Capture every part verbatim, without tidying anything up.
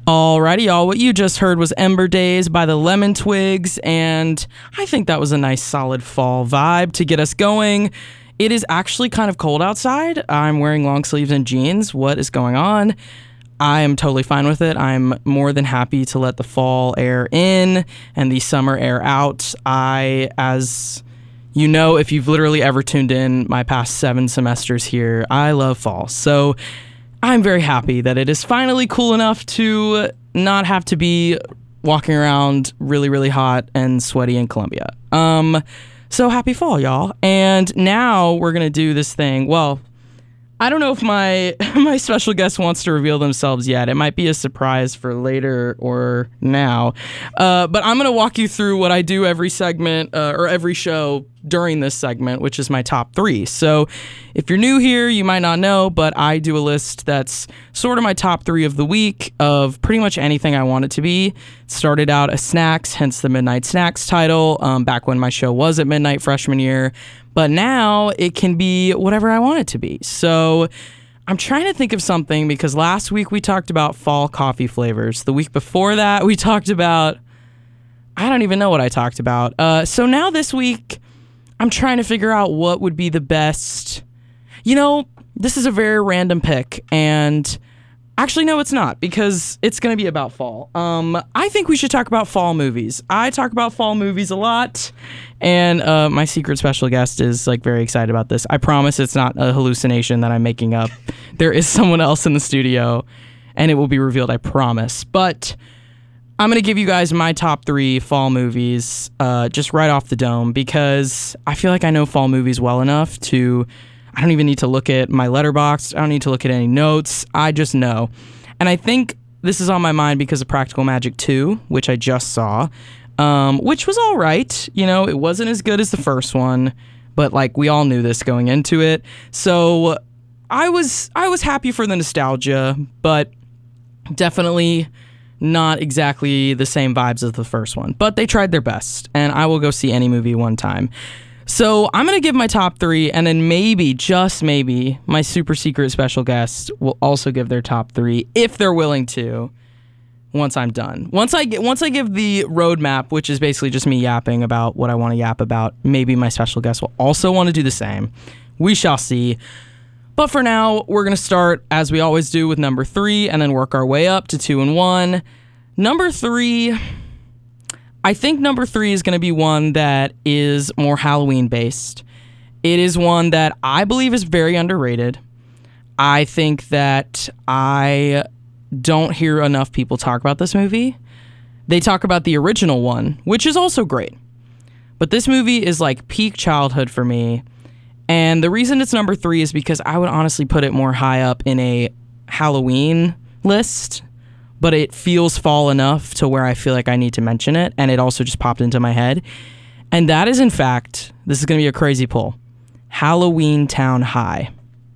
Alrighty, y'all. What you just heard was Ember Days by the Lemon Twigs, and I think that was a nice solid fall vibe to get us going. It is actually kind of cold outside. I'm wearing long sleeves and jeans. What is going on? I am totally fine with it. I'm more than happy to let the fall air in and the summer air out. I, as you know, if you've literally ever tuned in my past seven semesters here, I love fall. So I'm very happy that it is finally cool enough to not have to be walking around really, really hot and sweaty in Columbia. Um, so happy fall, y'all. And now we're going to do this thing. Well, I don't know if my my special guest wants to reveal themselves yet. It might be a surprise for later or now. Uh, but I'm going to walk you through what I do every segment uh, or every show during this segment, which is my top three. So if you're new here, you might not know, but I do a list that's sort of my top three of the week of pretty much anything I want it to be. It started out as snacks, hence the Midnight Snacks title, um, back when my show was at midnight freshman year. But now it can be whatever I want it to be. So I'm trying to think of something because last week we talked about fall coffee flavors. The week before that, we talked about, I don't even know what I talked about. Uh, so now this week, I'm trying to figure out what would be the best. You know, this is a very random pick, and actually, no, it's not, because it's going to be about fall. Um, I think we should talk about fall movies. I talk about fall movies a lot, and uh, my secret special guest is like very excited about this. I promise it's not a hallucination that I'm making up. There is someone else in the studio, and it will be revealed, I promise. But I'm going to give you guys my top three fall movies uh, just right off the dome because I feel like I know fall movies well enough to, I don't even need to look at my letterbox. I don't need to look at any notes. I just know. And I think this is on my mind because of Practical Magic two, which I just saw, um, which was all right. You know, it wasn't as good as the first one, but like we all knew this going into it. So I was I was happy for the nostalgia, but definitely not exactly the same vibes as the first one, but they tried their best, and I will go see any movie one time. So I'm going to give my top three, and then maybe, just maybe, my super secret special guest will also give their top three, if they're willing to, once I'm done. Once I, get, once I give the roadmap, which is basically just me yapping about what I want to yap about, maybe my special guest will also want to do the same. We shall see. But for now, we're going to start, as we always do, with number three, and then work our way up to two and one. Number three, I think number three is going to be one that is more Halloween-based. It is one that I believe is very underrated. I think that I don't hear enough people talk about this movie. They talk about the original one, which is also great. But this movie is like peak childhood for me. And the reason it's number three is because I would honestly put it more high up in a Halloween list, but it feels fall enough to where I feel like I need to mention it, and it also just popped into my head. And that is, in fact, this is going to be a crazy pull, Halloweentown High.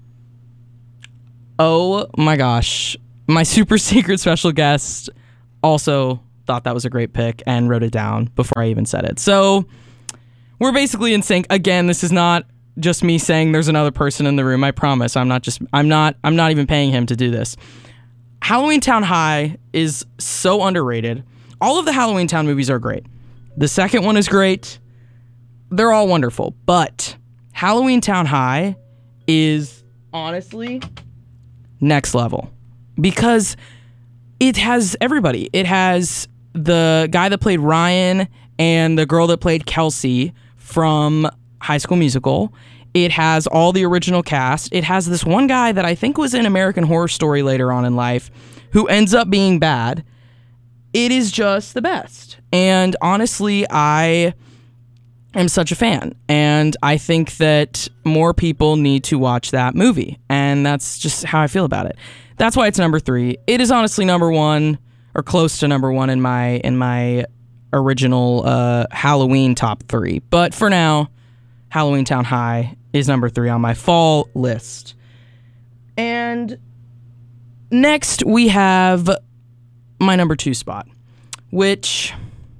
Oh my gosh. My super secret special guest also thought that was a great pick and wrote it down before I even said it. So we're basically in sync. Again, this is not just me saying there's another person in the room. I promise. I'm not just I'm not I'm not even paying him to do this. Halloweentown High is so underrated. All of the Halloweentown movies are great. The second one is great. They're all wonderful, but Halloweentown High is honestly next level because it has everybody. It has the guy that played Ryan and the girl that played Kelsey from High School Musical. It has all the original cast. It has this one guy that I think was in American Horror Story later on in life who ends up being bad. It is just the best. And honestly, I am such a fan. And I think that more people need to watch that movie. And that's just how I feel about it. That's why it's number three. It is honestly number one or close to number one in my in my original uh, Halloween top three. But for now, Halloweentown High is number three on my fall list. And next we have my number two spot, which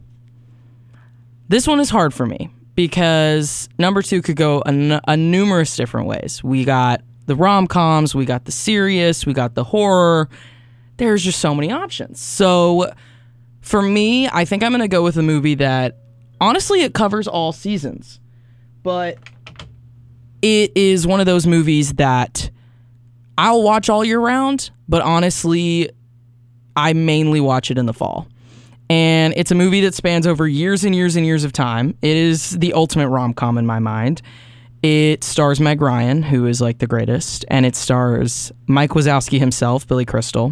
this one is hard for me because number two could go a, a numerous different ways. We got the rom-coms, we got the serious, we got the horror. there's just so many options. So for me, I think I'm going to go with a movie that, honestly, it covers all seasons. But it is one of those movies that I'll watch all year round, but honestly, I mainly watch it in the fall. And it's a movie that spans over years and years and years of time. It is the ultimate rom-com in my mind. It stars Meg Ryan, who is like the greatest, and it stars Mike Wazowski himself, Billy Crystal,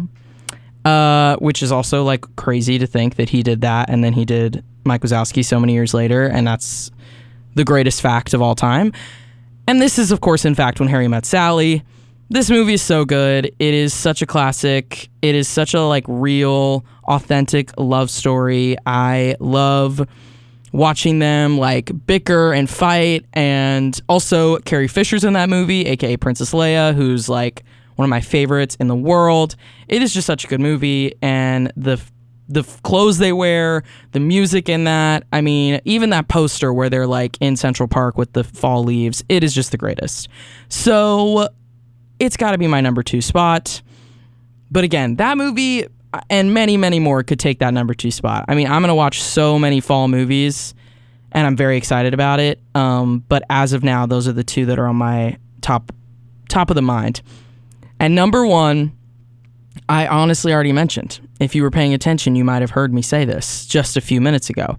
uh, which is also like crazy to think that he did that, and then he did Mike Wazowski so many years later, and that's the greatest fact of all time. And this is, of course, in fact, When Harry Met Sally. This movie is so good. It is such a classic. It is such a like real, authentic love story. I love watching them like bicker and fight. And also Carrie Fisher's in that movie, aka Princess Leia, who's like one of my favorites in the world. It is just such a good movie, and the the clothes they wear, the music in that. I mean, even that poster where they're like in Central Park with the fall leaves. It is just the greatest. So it's got to be my number two spot. But again, that movie and many, many more could take that number two spot. I mean, I'm going to watch so many fall movies, and I'm very excited about it. Um, but as of now, those are the two that are on my top top of the mind. And number one, I honestly already mentioned. If you were paying attention, you might have heard me say this just a few minutes ago.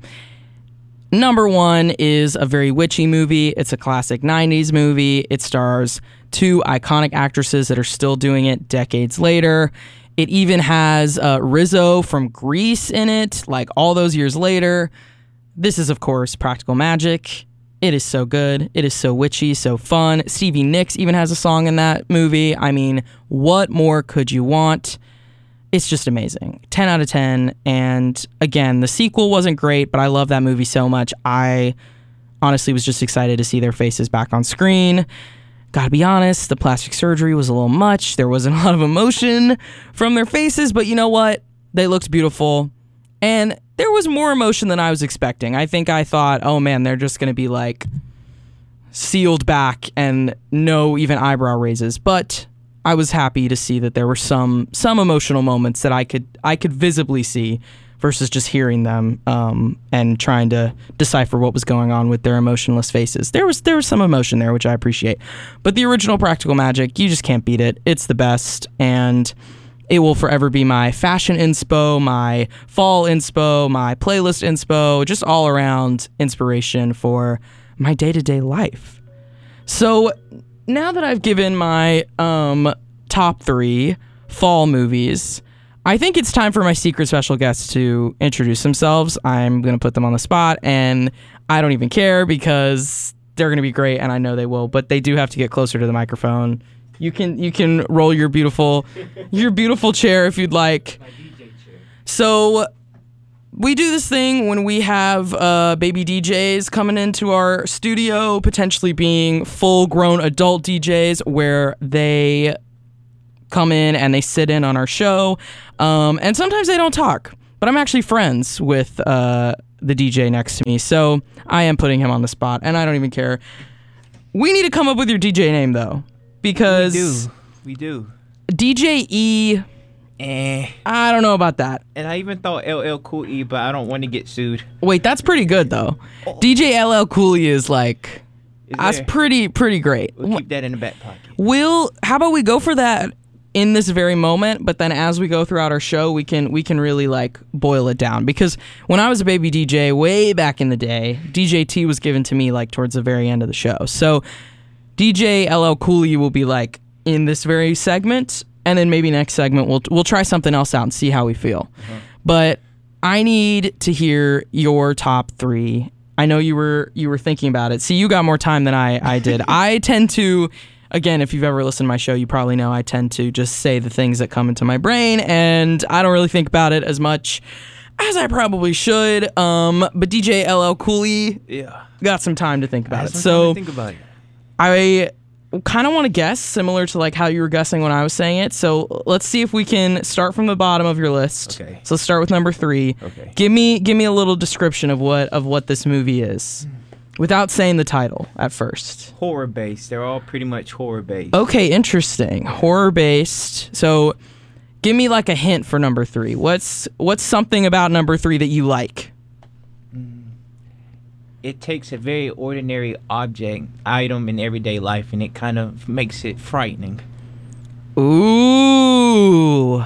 Number one is a very witchy movie. It's a classic nineties movie. It stars two iconic actresses that are still doing it decades later. It even has uh, Rizzo from Grease in it, like all those years later. This is, of course, Practical Magic. It is so good. It is so witchy, so fun. Stevie Nicks even has a song in that movie. I mean, what more could you want? It's just amazing. ten out of ten. And again, the sequel wasn't great, but I love that movie so much. I honestly was just excited to see their faces back on screen. Gotta be honest, the plastic surgery was a little much. There wasn't a lot of emotion from their faces, but you know what? They looked beautiful. And there was more emotion than I was expecting. I think I thought, oh man, they're just gonna be like sealed back and no even eyebrow raises. But I was happy to see that there were some some emotional moments that I could I could visibly see versus just hearing them um, and trying to decipher what was going on with their emotionless faces. There was there was some emotion there, which I appreciate. But the original Practical Magic, you just can't beat it. It's the best, and it will forever be my fashion inspo, my fall inspo, my playlist inspo, just all around inspiration for my day-to-day life. So now that I've given my um, top three fall movies, I think it's time for my secret special guests to introduce themselves. I'm going to put them on the spot, and I don't even care because they're going to be great, and I know they will, but they do have to get closer to the microphone. You can you can roll your beautiful your beautiful chair if you'd like. My D J chair. So we do this thing when we have uh, baby D Js coming into our studio, potentially being full-grown adult D Js, where they come in and they sit in on our show. Um, and sometimes they don't talk, but I'm actually friends with uh, the D J next to me, so I am putting him on the spot, and I don't even care. We need to come up with your D J name, though, because We do. We do. D J E, Eh. I don't know about that. And I even thought L L Cool E, but I don't want to get sued. Wait, that's pretty good, though. Oh. D J L L Cool E is like, Is that's there? pretty, pretty great. We'll keep that in the back pocket. We'll, how about we go for that in this very moment, but then as we go throughout our show, we can we can really like boil it down. Because when I was a baby D J way back in the day, D J T was given to me like towards the very end of the show. So D J L L Cooley will be like in this very segment, and then maybe next segment we'll we'll try something else out and see how we feel. Uh-huh. But I need to hear your top three. I know you were you were thinking about it. See, you got more time than I I did. I tend to. Again, if you've ever listened to my show, you probably know I tend to just say the things that come into my brain, and I don't really think about it as much as I probably should. Um, but D J L L Cooley Yeah. got some time to think about it. Some So time to think about it. I kind of want to guess similar to like how you were guessing when I was saying it. So let's see if we can start from the bottom of your list. Okay. So let's start with number three. Okay. Give me give me a little description of what of what this movie is. Without saying the title at first. Horror based. They're all pretty much horror based. Okay, interesting. Horror based. So Give me like a hint for number three. What's what's something about number three that you like? It takes a very ordinary object, item in everyday life, and it kind of makes it frightening. Ooh.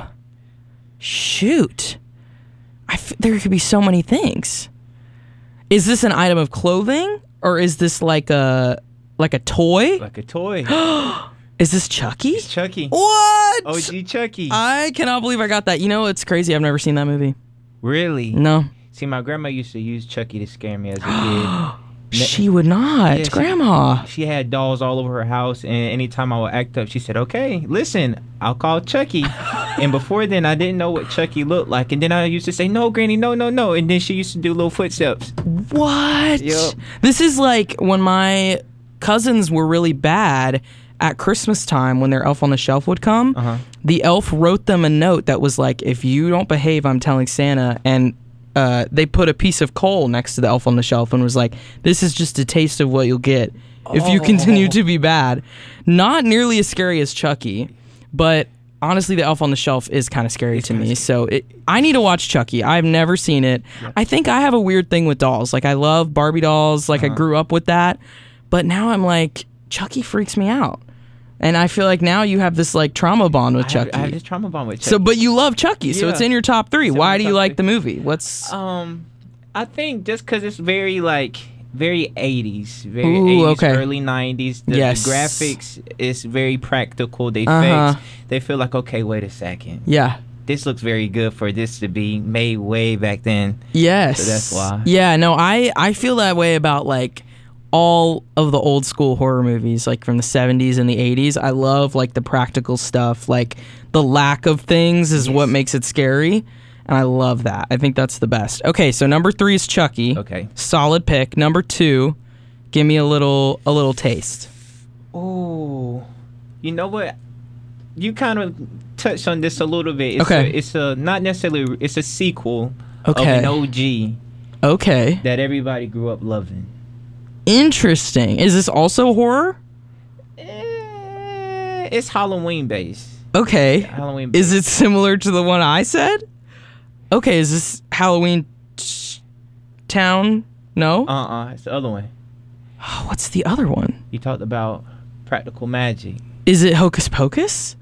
Shoot. I f- there could be so many things. Is this an item of clothing or is this like a like a toy? Like a toy. Is this Chucky? It's Chucky. What? O G Chucky. I cannot believe I got that. You know, it's crazy. I've never seen that movie. Really? No. See, my grandma used to use Chucky to scare me as a kid. She would not. Yeah, she- Grandma. She had dolls all over her house, and anytime I would act up, she said, "Okay, listen, I'll call Chucky." And before then, I didn't know what Chucky looked like, and then I used to say, "No, Granny, no, no, no," and then she used to do little footsteps. What? Yup. This is like when my cousins were really bad at Christmas time when their Elf on the Shelf would come. Uh-huh. The elf wrote them a note that was like, if you don't behave, I'm telling Santa. And uh, they put a piece of coal next to the Elf on the Shelf and was like, this is just a taste of what you'll get if you continue to be bad. Not nearly as scary as Chucky, but honestly, the Elf on the Shelf is kind of scary It's to kinda me. scary. So it, I need to watch Chucky. I've never seen it. I think I have a weird thing with dolls. Like I love Barbie dolls. Like I grew up with that. But now I'm like, Chucky freaks me out. And I feel like now you have this like trauma bond with I have, Chucky. I have this trauma bond with Chucky. So, but you love Chucky, so Yeah. it's in your top three. It's in Why my do you top like three. the movie? What's Um, I think just because it's very like very eighties, very Ooh, eighties, okay. early nineties. The, Yes. the graphics is very practical. The Uh-huh. effects, they feel like okay, wait a second. yeah, This looks very good for this to be made way back then. yes, So that's why. Yeah, no, I I feel that way about like all of the old school horror movies, like from the seventies and the eighties. I love like the practical stuff. Like the lack of things is what makes it scary, and I love that. I think that's the best. Okay, so number three is Chucky. Okay. Solid pick. Number two, give me a little a little taste. Oh, you know what? You kind of touched on this a little bit. It's Okay. A, it's a not necessarily. It's a sequel Okay. of an O G Okay. that everybody grew up loving. Interesting. Is this also horror? Eh, it's Halloween based. Okay. Halloween based. Is it similar to the one I said? Okay, is this Halloween t- Town? No? Uh uh It's the other one. Oh, what's the other one? You talked about practical magic. Is it Hocus Pocus?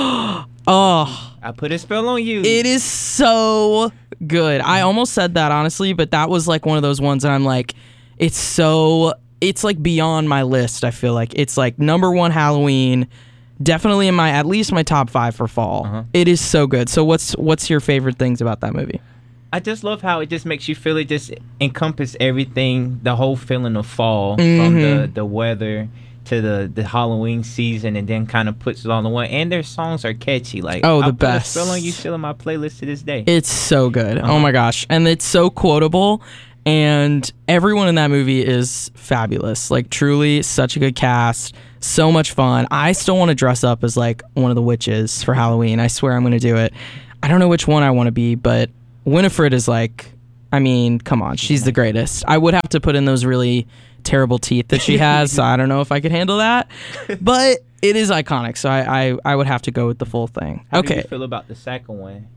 Oh, I put a spell on you. it is so good. I almost said that honestly, but that was like one of those ones that I'm like, it's so, it's like beyond my list. I feel like it's like number one Halloween, definitely in my, at least my top five for fall. Uh-huh. It is so good. So what's what's your favorite things about that movie? I just love how it just makes you feel it just encompass everything, the whole feeling of fall from Mhm. the, the weather to the, the Halloween season, and then kind of puts it all in one. And their songs are catchy. Like Oh, the I put best. A spell on you still in my playlist to this day. It's so good. Uh-huh. Oh my gosh. And it's so quotable. And everyone in that movie is fabulous. Like, truly, such a good cast. So much fun. I still want to dress up as, like, one of the witches for Halloween. I swear I'm going to do it. I don't know which one I want to be, but Winifred is, like, I mean, come on. She's the greatest. I would have to put in those really terrible teeth that she has, so I don't know if I could handle that. But it is iconic, so I, I, I would have to go with the full thing. How do Okay. you feel about the second one?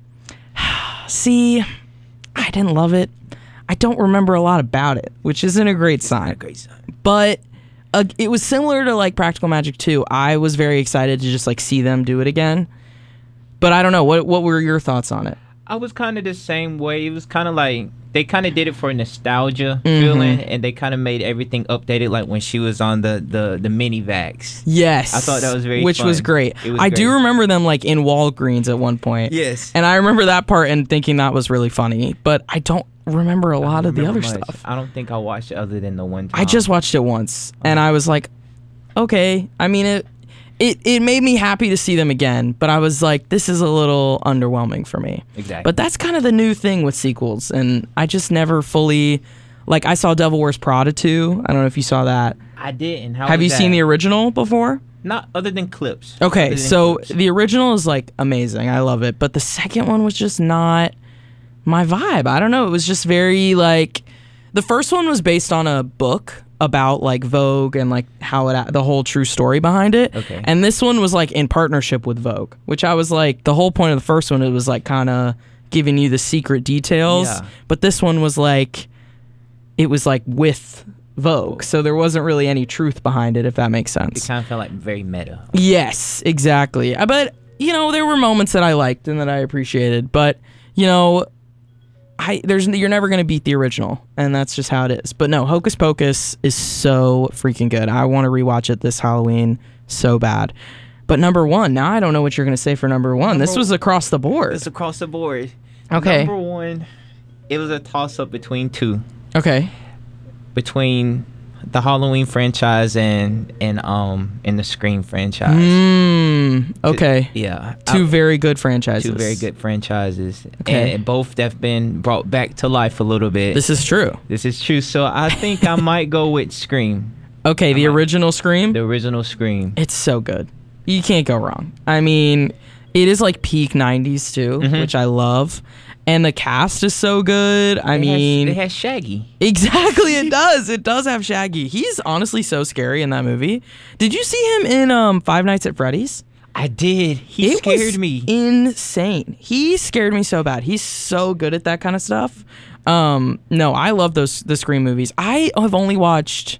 See, I didn't love it. I don't remember a lot about it, which isn't a great sign. Great sign. But uh, it was similar to like Practical Magic two. I was very excited to just like see them do it again. But I don't know. What what were your thoughts on it? I was kind of the same way. It was kind of like they kind of did it for nostalgia Mhm. feeling, and they kind of made everything updated, like when she was on the the the mini vax. Yes. I thought that was very Which was fun. great. It was I do great. remember them like in Walgreens at one point. Yes. And I remember that part and thinking that was really funny. But I don't remember a lot of the other Remember much. stuff. I don't think I watched it other than the one time. I just watched it once and I was like, okay. I mean, it, it it made me happy to see them again, but I was like, this is a little underwhelming for me. Exactly. But that's kind of the new thing with sequels, and I just never fully, like, I saw Devil Wears Prada two. I don't know if you saw that. I didn't. How Have was you seen that? the original before? Not other than clips. Okay, Other than so clips. the original is like amazing. I love it, but the second one was just not my vibe. I don't know. It was just very like, the first one was based on a book about like Vogue and like how it the whole true story behind it. Okay. And this one was like in partnership with Vogue, which I was like, the whole point of the first one, it was like kind of giving you the secret details. Yeah. But this one was like, it was like with Vogue, so there wasn't really any truth behind it, if that makes It sense. kind of felt like very meta. Yes, exactly. Uh, But you know, there were moments that I liked and that I appreciated. But you know, I there's you're never gonna beat the original, and that's just how it is. But no, Hocus Pocus is so freaking good. I want to rewatch it this Halloween so bad. But number one, now I don't know what you're gonna say for number one. Number this was across the board. It's across the board. Okay. Number one, it was a toss up between two. Okay. Between the Halloween franchise and and um and the Scream franchise. Mm, okay. Yeah. Two I- very good franchises. Two very good franchises. Okay. And both have been brought back to life a little bit. This is true. This is true. So I think I might go with Scream. Okay, the might- original Scream. The original Scream. It's so good. You can't go wrong. I mean, it is like peak nineties too, Mhm. which I love. And the cast is so good. I It mean, has, it has Shaggy. exactly, it does. It does have Shaggy. He's honestly so scary in that movie. Did you see him in um, Five Nights at Freddy's? I did. He It scared was me. insane. He scared me so bad. He's so good at that kind of stuff. Um, no, I love those the Scream movies. I have only watched,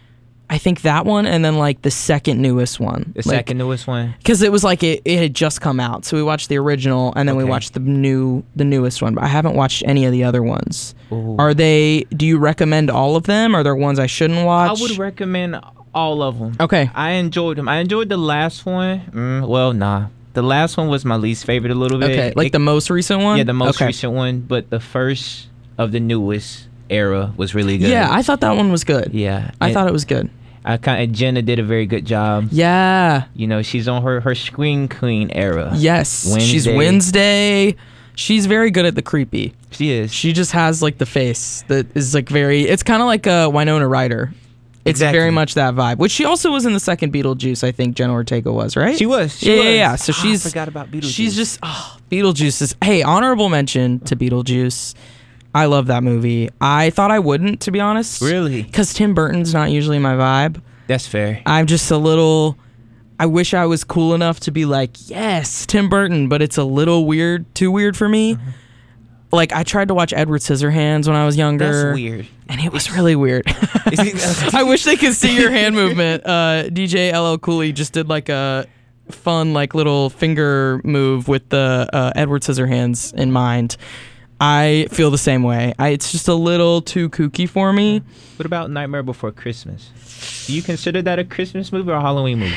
I think that one, and then like the second newest one. The second newest one. Because it was like it, it had just come out, so we watched the original, and then we Okay. watched the new the newest one. But I haven't watched any of the other ones. Ooh. Are they? Do you recommend all of them? Are there ones I shouldn't watch? I would recommend all of them. Okay. I enjoyed them. I enjoyed the last one. Mm, well, nah. The last one was my least favorite a little bit. Okay, like It- the most recent one. yeah, the most okay. recent one. But the first of the newest era was really good. Yeah, I thought that one was good. yeah. I And thought it was good. I kind of Jenna did a very good job. Yeah. You know, she's on her her Scream Queen era. Yes. She's Wednesday. Wednesday. She's very good at the creepy. She is. She just has like the face that is like very. It's kind of like a Winona Ryder. It's Exactly. very much that vibe. Which she also was in the second Beetlejuice. I think Jenna Ortega was, right? She was. She yeah, was. yeah, yeah. So Ah, I she's. forgot about Beetlejuice. She's just. Oh, Beetlejuice is. Hey, honorable mention to Beetlejuice. I love that movie. I thought I wouldn't, to be honest. Really? Because Tim Burton's not usually my vibe. That's fair. I'm just a little. I wish I was cool enough to be like, yes, Tim Burton, but it's a little weird, too weird for me. Mm-hmm. Like, I tried to watch Edward Scissorhands when I was younger. That's weird. And it was really weird. I wish they could see your hand movement. Uh, D J L L Cooley just did like a fun, like little finger move with the uh, Edward Scissorhands in mind. I feel the same way. I, it's just a little too kooky for me. What about Nightmare Before Christmas? Do you consider that a Christmas movie or a Halloween movie?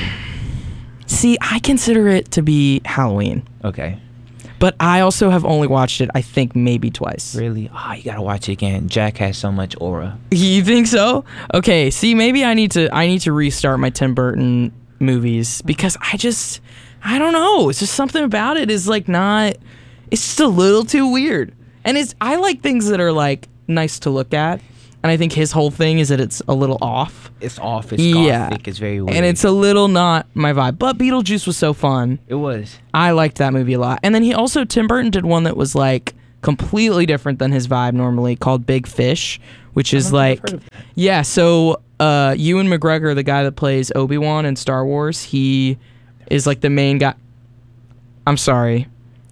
See, I consider it to be Halloween. Okay. But I also have only watched it, I think, maybe twice. Really? Ah, you gotta watch it again. Jack has so much aura. You think so? Okay, see, maybe I need to I need to restart my Tim Burton movies because I just I don't know. It's just something about it is like not it's just a little too weird. And it's I like things that are like nice to look at. And I think his whole thing is that it's a little off. It's off. It's Yeah. gothic. It's very weird. And it's a little not my vibe. But Beetlejuice was so fun. It was. I liked that movie a lot. And then he also, Tim Burton did one that was like completely different than his vibe normally called Big Fish, which is like, I've heard of that. yeah, so uh, Ewan McGregor, the guy that plays Obi-Wan in Star Wars, he is like the main guy. I'm sorry.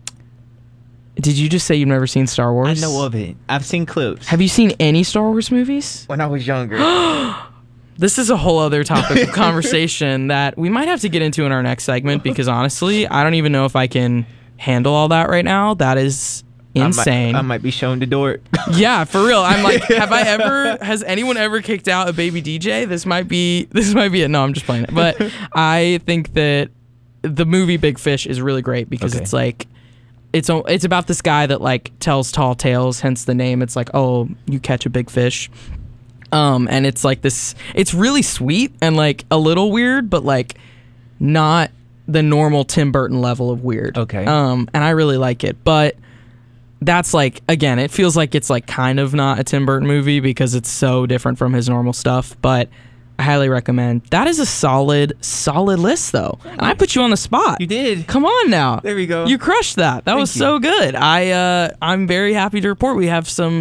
Did you just say you've never seen Star Wars? I know of it. I've seen clips. Have you seen any Star Wars movies? when I was younger. This is a whole other topic of conversation that we might have to get into in our next segment because honestly, I don't even know if I can handle all that right now. That is insane. I might, I might be shown the door. Yeah, for real. I'm like, have I ever? Has anyone ever kicked out a baby D J? This might be. This might be it. No, I'm just playing it. But I think that the movie Big Fish is really great because Okay. it's like, it's a- it's about this guy that like tells tall tales. Hence the name. It's like, oh, you catch a big fish. Um, and it's like this. It's really sweet and like a little weird, but like not the normal Tim Burton level of weird. Okay. Um, and I really like it, but that's like again, it feels like it's like kind of not a Tim Burton movie because it's so different from his normal stuff. But I highly recommend. That is a solid, solid list though. And I put you on the spot. You did. Come on now. There we go. You crushed that. That Thank was you. so good. I uh, I'm very happy to report we have some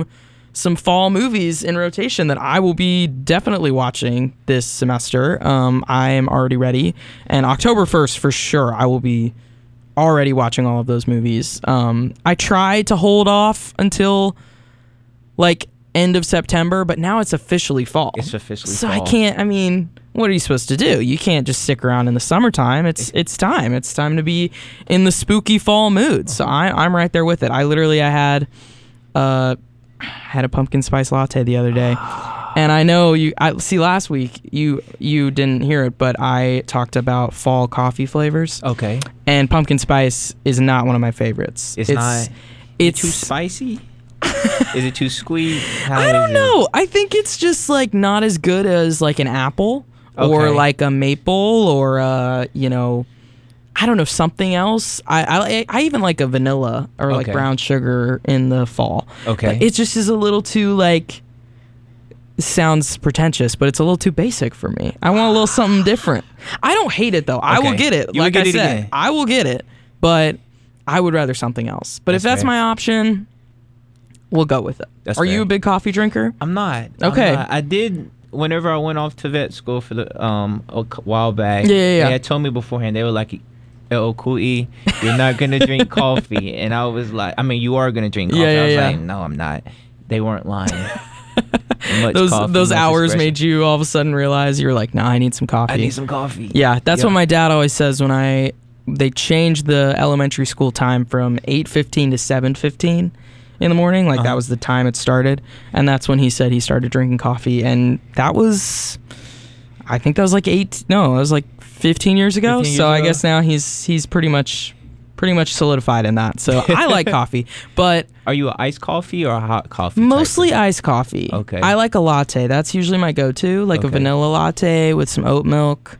some fall movies in rotation that I will be definitely watching this semester. Um, I am already ready, and October first for sure I will be already watching all of those movies. Um, I tried to hold off until like end of September, but now it's officially fall. It's officially so fall. I can't. I mean, what are you supposed to do? You can't just stick around in the summertime. It's it's time. It's time to be in the spooky fall mood. So I I'm right there with it. I literally I had uh had a pumpkin spice latte the other day. And I know you I see last week you you didn't hear it, but I talked about fall coffee flavors. Okay. And pumpkin spice is not one of my favorites. It's, not it's too spicy? Is it too sweet? How I is don't it? know. I think it's just like not as good as like an apple or Okay. like a maple or uh you know I don't know, something else. I I, I even like a vanilla or like Okay. brown sugar in the fall. Okay. It just is a little too like sounds pretentious, but it's a little too basic for me. I want a little something different. I don't hate it though. I will Okay. get it. You will like get I it said, again. I will get it, but I would rather something else. But if That's that's fair. my option, we'll go with it. That's Are you fair. a big coffee drinker? I'm not. I'm Okay. not. I did whenever I went off to vet school for the um a c- while back. Yeah, yeah, yeah. They had told me beforehand. They were like, "Oh, cool, E, you're not gonna drink coffee," and I was like, "I mean, you are gonna drink coffee." Yeah, yeah, I was yeah. like, "No, I'm not." They weren't lying. Much those coffee, those much hours espresso. made you all of a sudden realize you're like, nah, I need some coffee. I need some coffee. Yeah, that's Yeah. what my dad always says when I they changed the elementary school time from eight fifteen to seven fifteen in the morning. Like that Uh-huh. was the time it started, and that's when he said he started drinking coffee, and that was, I think that was like eight. No, it was like fifteen years ago. fifteen years so I ago. guess now he's he's pretty much pretty much solidified in that. So I like coffee, but Are you an iced coffee or a hot coffee? type mostly person? iced coffee. Okay. I like a latte. That's usually my go-to, like a Okay. vanilla latte with some oat milk,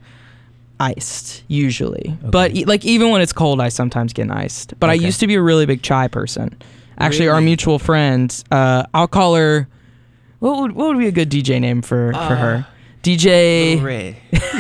iced usually. Okay. But e- like even when it's cold, I sometimes get an iced. But I Okay. used to be a really big chai person. Actually, our Really? mutual friend, uh, I'll call her. What would what would be a good D J name for for Uh, her? D J Little red.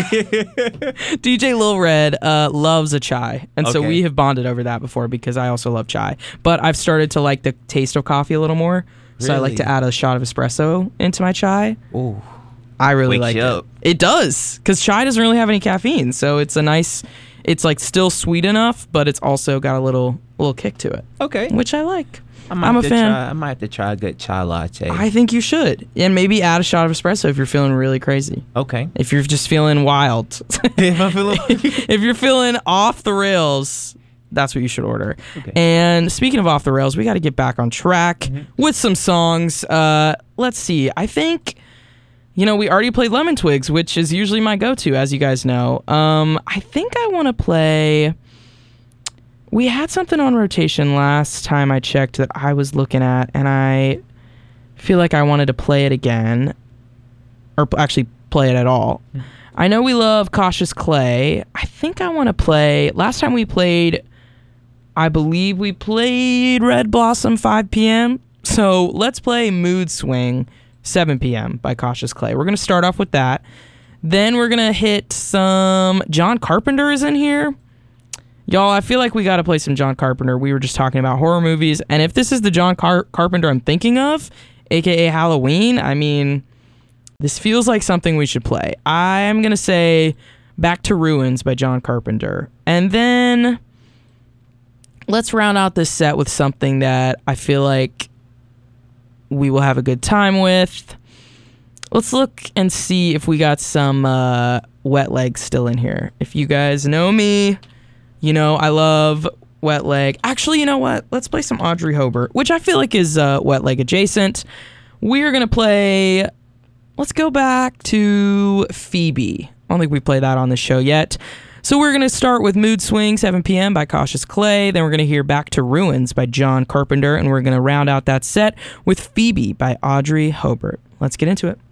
D J Lil Red uh, loves a chai, and so Okay. we have bonded over that before because I also love chai. But I've started to like the taste of coffee a little more, so I like Really? to add a shot of espresso into my chai. Ooh. I really Wakes like you it. up. It does, because chai doesn't really have any caffeine, so it's a nice. It's like still sweet enough, but it's also got a little little kick to it, Okay. which I like. I might I'm have a to fan. Try, I might have to try a good chai latte. I think you should, and maybe add a shot of espresso if you're feeling really crazy. okay. If you're just feeling wild. If I'm feeling- if you're feeling off the rails, that's what you should order. Okay. And speaking of off the rails, we got to get back on track Mm-hmm. with some songs. Uh, let's see. I think, you know, we already played Lemon Twigs, which is usually my go-to, as you guys know. Um, I think I want to play. We had something on rotation last time I checked that I was looking at, and I feel like I wanted to play it again, or p- actually play it at all. I know we love Cautious Clay. I think I want to play. Last time we played, I believe we played Red Blossom five p.m. So let's play Mood Swing seven p.m. by Cautious Clay. We're going to start off with that. Then we're going to hit some. John Carpenter is in here. Y'all, I feel like we got to play some John Carpenter. We were just talking about horror movies. And if this is the John Car- Carpenter I'm thinking of, a k a. Halloween, I mean, this feels like something we should play. I'm going to say Back to Ruins by John Carpenter. And then let's round out this set with something that I feel like we will have a good time with. Let's look and see if we got some uh, Wet Leg still in here. If you guys know me, you know I love Wet Leg. Actually, you know what? Let's play some Audrey Hobart, which I feel like is uh, Wet Leg adjacent. We're going to play... Let's go back to Phoebe. I don't think we played that on the show yet. So we're going to start with Mood Swing, seven p.m. by Cautious Clay. Then we're going to hear Back to Ruins by John Carpenter. And we're going to round out that set with Phoebe by Audrey Hobart. Let's get into it.